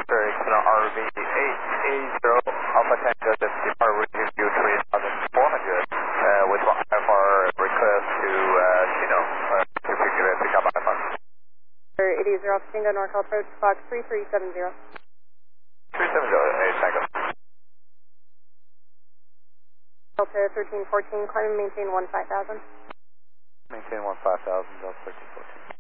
Sir, Excellent RV 880 Alpha Tango, that's depart region view 3400, with one for request to Chino, to pick up Alpha. Sir, 880 Alpha Tango, NorCal approach, Fox 3370. 370, 8 Tango. Delta 1314, climb and maintain 15,000. Maintain 15,000, Delta 1314.